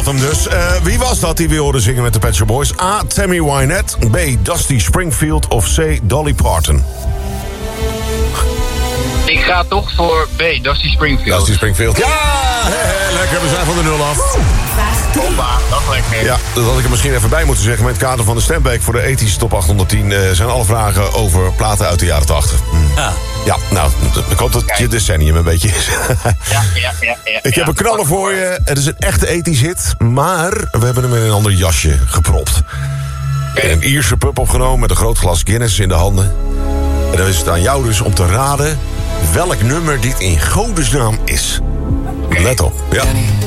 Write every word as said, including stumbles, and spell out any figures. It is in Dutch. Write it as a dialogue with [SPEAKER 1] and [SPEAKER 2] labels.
[SPEAKER 1] hem dus. Uh, wie was dat die we hoorden zingen met de Pet Shop Boys? A. Tammy Wynette. B. Dusty Springfield. Of C. Dolly Parton.
[SPEAKER 2] Ik ga toch voor B. Dusty Springfield.
[SPEAKER 1] Dusty Springfield. Ja, he, he, lekker. We zijn van de nul af.
[SPEAKER 2] Hoppa, dat lekker.
[SPEAKER 1] Ja, dat had ik er misschien even bij moeten zeggen. Met het kader van de Stemweek voor de ethische top achthonderdtien... Uh, zijn alle vragen over platen uit de jaren tachtig. Hm. Ja. Ja, nou, ik hoop dat het je decennium een beetje is.
[SPEAKER 2] ja, ja, ja, ja.
[SPEAKER 1] Ik
[SPEAKER 2] ja,
[SPEAKER 1] heb een knaller voor je. Het is een echte ethisch hit. Maar we hebben hem in een ander jasje gepropt. In een Ierse pub opgenomen met een groot glas Guinness in de handen. En dan is het aan jou dus om te raden welk nummer dit in godesnaam is. Let op. Ja.